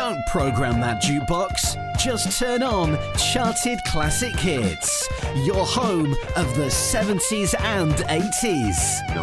Don't program that jukebox. Just turn on Charted Classic Hits, your home of the 70s and 80s.